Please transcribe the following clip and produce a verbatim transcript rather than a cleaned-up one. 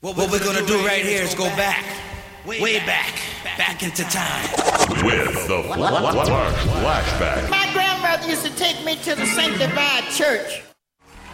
What we're gonna do right here is go back, way back, back into time. With the Flash Flashback. My grandmother used to take me to the Sanctified Church.